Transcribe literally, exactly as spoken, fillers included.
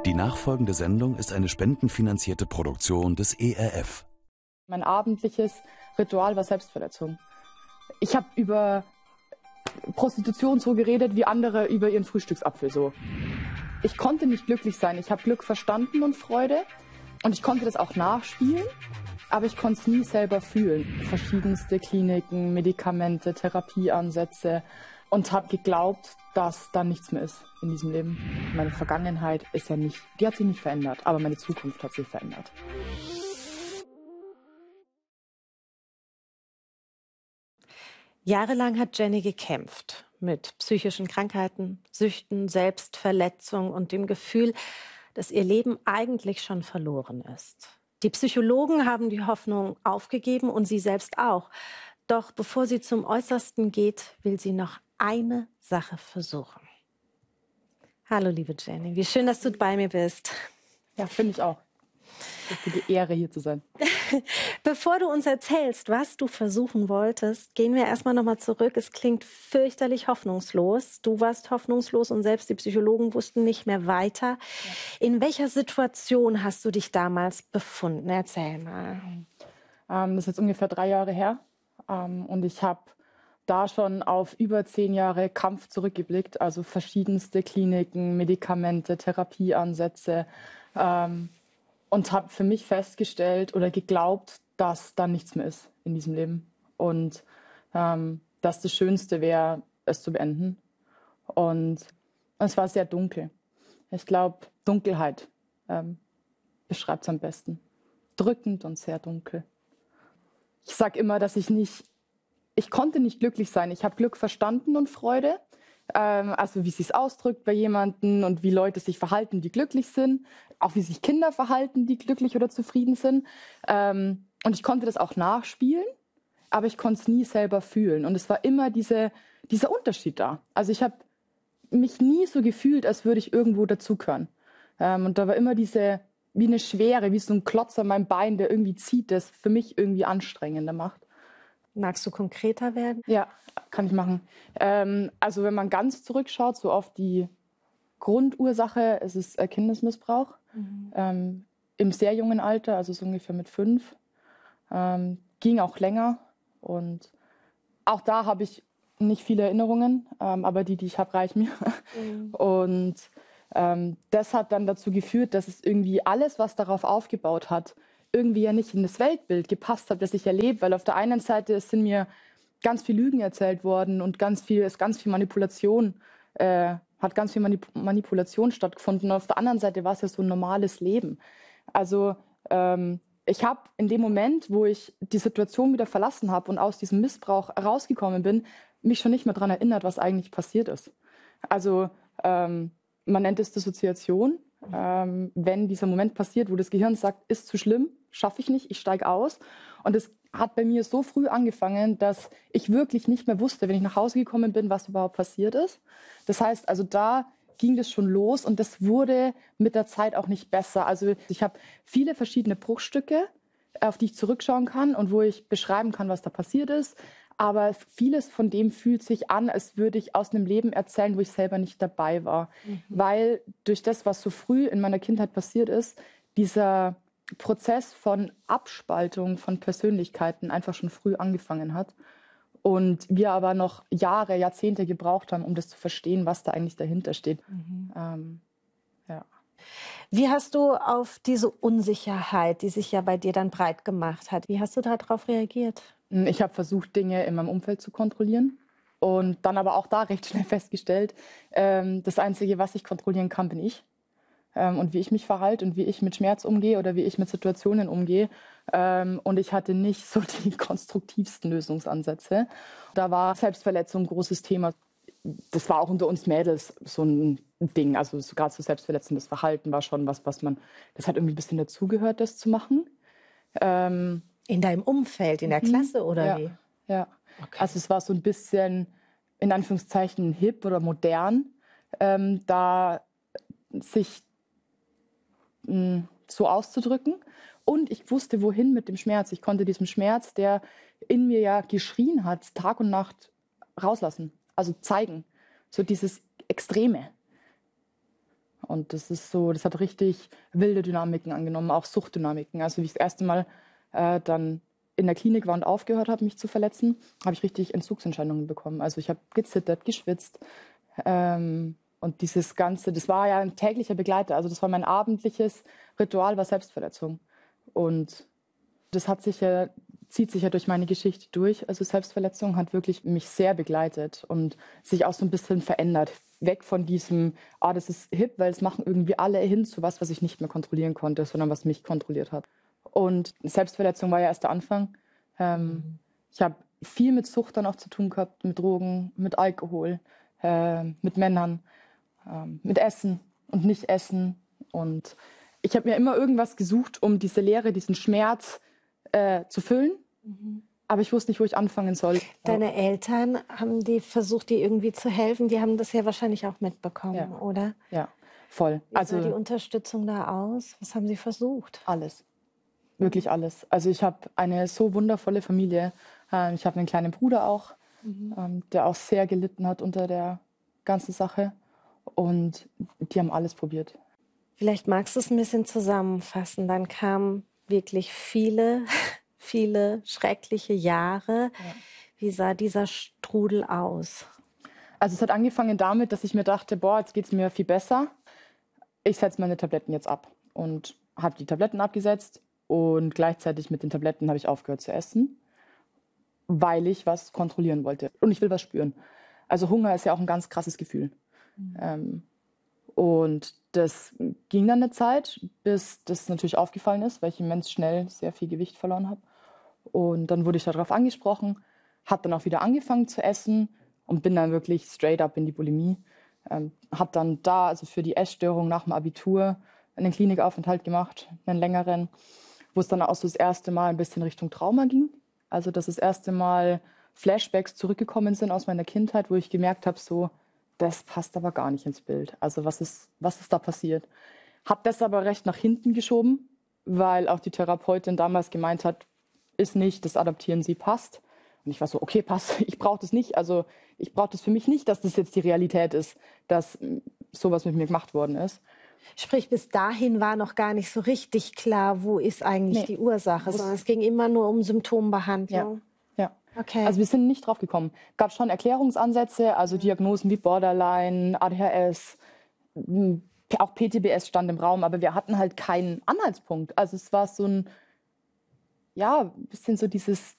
Die nachfolgende Sendung ist eine spendenfinanzierte Produktion des E R F. Mein abendliches Ritual war Selbstverletzung. Ich habe über Prostitution so geredet, wie andere über ihren Frühstücksapfel so. Ich konnte nicht glücklich sein. Ich habe Glück verstanden und Freude. Und ich konnte das auch nachspielen, aber ich konnte es nie selber fühlen. Verschiedenste Kliniken, Medikamente, Therapieansätze. Und habe geglaubt, dass da nichts mehr ist in diesem Leben. Meine Vergangenheit ist ja nicht, die hat sich nicht verändert, aber meine Zukunft hat sich verändert. Jahrelang hat Jenny gekämpft mit psychischen Krankheiten, Süchten, Selbstverletzung und dem Gefühl, dass ihr Leben eigentlich schon verloren ist. Die Psychologen haben die Hoffnung aufgegeben und sie selbst auch. Doch bevor sie zum Äußersten geht, will sie noch eine Sache versuchen. Hallo, liebe Jenny, wie schön, dass du bei mir bist. Ja, finde ich auch. Richtige Ehre, hier zu sein. Bevor du uns erzählst, was du versuchen wolltest, gehen wir erstmal nochmal zurück. Es klingt fürchterlich hoffnungslos. Du warst hoffnungslos und selbst die Psychologen wussten nicht mehr weiter. Ja. In welcher Situation hast du dich damals befunden? Erzähl mal. Ähm, das ist jetzt ungefähr drei Jahre her. Ähm, und ich habe da schon auf über zehn Jahre Kampf zurückgeblickt. Also verschiedenste Kliniken, Medikamente, Therapieansätze. Ähm, Und habe für mich festgestellt oder geglaubt, dass da nichts mehr ist in diesem Leben. Und ähm, dass das Schönste wäre, es zu beenden. Und es war sehr dunkel. Ich glaube, Dunkelheit ähm, beschreibt es am besten. Drückend und sehr dunkel. Ich sage immer, dass ich nicht, ich konnte nicht glücklich sein. Ich habe Glück verstanden und Freude. Also wie es sich ausdrückt bei jemandem und wie Leute sich verhalten, die glücklich sind. Auch wie sich Kinder verhalten, die glücklich oder zufrieden sind. Und ich konnte das auch nachspielen, aber ich konnte es nie selber fühlen. Und es war immer diese, dieser Unterschied da. Also ich habe mich nie so gefühlt, als würde ich irgendwo dazugehören. Und da war immer diese, wie eine Schwere, wie so ein Klotz an meinem Bein, der irgendwie zieht, das für mich irgendwie anstrengender macht. Magst du konkreter werden? Ja, kann ich machen. Ähm, also wenn man ganz zurückschaut, so auf die Grundursache, es ist äh, Kindesmissbrauch. Mhm. Ähm, im sehr jungen Alter, also so ungefähr mit fünf. Ähm, ging auch länger. Und auch da habe ich nicht viele Erinnerungen, ähm, aber die, die ich habe, reichen mir. Mhm. Und ähm, das hat dann dazu geführt, dass es irgendwie alles, was darauf aufgebaut hat, irgendwie ja nicht in das Weltbild gepasst hat, das ich erlebe. Weil auf der einen Seite sind mir ganz viel Lügen erzählt worden und ganz viel, ist ganz viel Manipulation, äh, hat ganz viel Manip Manipulation stattgefunden. Und auf der anderen Seite war es ja so ein normales Leben. Also ähm, ich habe in dem Moment, wo ich die Situation wieder verlassen habe und aus diesem Missbrauch rausgekommen bin, mich schon nicht mehr daran erinnert, was eigentlich passiert ist. Also ähm, man nennt es Dissoziation. Ähm, wenn dieser Moment passiert, wo das Gehirn sagt, ist zu schlimm, schaffe ich nicht, ich steige aus. Und es hat bei mir so früh angefangen, dass ich wirklich nicht mehr wusste, wenn ich nach Hause gekommen bin, was überhaupt passiert ist. Das heißt, also da ging das schon los und das wurde mit der Zeit auch nicht besser. Also ich habe viele verschiedene Bruchstücke, auf die ich zurückschauen kann und wo ich beschreiben kann, was da passiert ist. Aber vieles von dem fühlt sich an, als würde ich aus einem Leben erzählen, wo ich selber nicht dabei war. Mhm. Weil durch das, was so früh in meiner Kindheit passiert ist, dieser Prozess von Abspaltung von Persönlichkeiten einfach schon früh angefangen hat. Und wir aber noch Jahre, Jahrzehnte gebraucht haben, um das zu verstehen, was da eigentlich dahinter steht. Mhm. Ähm, ja. Wie hast du auf diese Unsicherheit, die sich ja bei dir dann breit gemacht hat, wie hast du darauf reagiert? Ich habe versucht, Dinge in meinem Umfeld zu kontrollieren und dann aber auch da recht schnell festgestellt, ähm, das Einzige, was ich kontrollieren kann, bin ich. Ähm, und wie ich mich verhalte und wie ich mit Schmerz umgehe oder wie ich mit Situationen umgehe. Ähm, und ich hatte nicht so die konstruktivsten Lösungsansätze. Da war Selbstverletzung ein großes Thema. Das war auch unter uns Mädels so ein Ding. Also so, gerade so selbstverletzendes Verhalten war schon was, was man, das hat irgendwie ein bisschen dazugehört, das zu machen. Ähm, In deinem Umfeld, in der Klasse oder ja, wie? Ja, okay. Also es war so ein bisschen, in Anführungszeichen, hip oder modern, ähm, da sich mh, so auszudrücken. Und ich wusste, wohin mit dem Schmerz. Ich konnte diesem Schmerz, der in mir ja geschrien hat, Tag und Nacht rauslassen. Also zeigen. So dieses Extreme. Und das ist so, das hat richtig wilde Dynamiken angenommen, auch Suchtdynamiken. Also wie ich das erste Mal äh, dann in der Klinik war und aufgehört habe, mich zu verletzen, habe ich richtig Entzugsentscheidungen bekommen. Also ich habe gezittert, geschwitzt. Ähm, und dieses Ganze, das war ja ein täglicher Begleiter. Also das war mein abendliches Ritual, war Selbstverletzung. Und das hat sich ja, zieht sich ja durch meine Geschichte durch. Also Selbstverletzung hat wirklich mich sehr begleitet und sich auch so ein bisschen verändert. Weg von diesem, ah, das ist hip, weil es machen irgendwie alle, hin zu was, was ich nicht mehr kontrollieren konnte, sondern was mich kontrolliert hat. Und Selbstverletzung war ja erst der Anfang. Ähm, mhm. Ich habe viel mit Sucht dann auch zu tun gehabt, mit Drogen, mit Alkohol, äh, mit Männern, äh, mit Essen und Nicht-Essen. Und ich habe mir immer irgendwas gesucht, um diese Leere, diesen Schmerz äh, zu füllen. Mhm. Aber ich wusste nicht, wo ich anfangen soll. Deine Eltern, haben die versucht, dir irgendwie zu helfen? Die haben das ja wahrscheinlich auch mitbekommen, ja. Oder? Ja, voll. Wie also, sah die Unterstützung da aus? Was haben sie versucht? Alles. Wirklich alles. Also ich habe eine so wundervolle Familie. Ich habe einen kleinen Bruder auch, mhm. der auch sehr gelitten hat unter der ganzen Sache. Und die haben alles probiert. Vielleicht magst du es ein bisschen zusammenfassen. Dann kamen wirklich viele... viele schreckliche Jahre. Ja. Wie sah dieser Strudel aus? Also es hat angefangen damit, dass ich mir dachte, boah, jetzt geht es mir viel besser. Ich setze meine Tabletten jetzt ab. Und habe die Tabletten abgesetzt und gleichzeitig mit den Tabletten habe ich aufgehört zu essen, weil ich was kontrollieren wollte. Und ich will was spüren. Also Hunger ist ja auch ein ganz krasses Gefühl. Mhm. Ähm, und das ging dann eine Zeit, bis das natürlich aufgefallen ist, weil ich immens schnell sehr viel Gewicht verloren habe. Und dann wurde ich darauf angesprochen, habe dann auch wieder angefangen zu essen und bin dann wirklich straight up in die Bulimie. Ähm, habe dann da, also für die Essstörung nach dem Abitur, einen Klinikaufenthalt gemacht, einen längeren, wo es dann auch so das erste Mal ein bisschen Richtung Trauma ging. Also dass das erste Mal Flashbacks zurückgekommen sind aus meiner Kindheit, wo ich gemerkt habe, so, das passt aber gar nicht ins Bild. Also was ist, was ist da passiert? Habe das aber recht nach hinten geschoben, weil auch die Therapeutin damals gemeint hat, ist nicht, das Adaptieren sie passt. Und ich war so, okay, passt, ich brauche das nicht. Also ich brauche das für mich nicht, dass das jetzt die Realität ist, dass sowas mit mir gemacht worden ist. Sprich, bis dahin war noch gar nicht so richtig klar, wo ist eigentlich nee. die Ursache, sondern es ging immer nur um Symptombehandlung. Ja, ja. Okay. Also wir sind nicht drauf gekommen. Gab schon Erklärungsansätze, also Diagnosen wie Borderline, A D H S, auch P T B S stand im Raum, aber wir hatten halt keinen Anhaltspunkt. Also es war so ein, ja, ein bisschen so dieses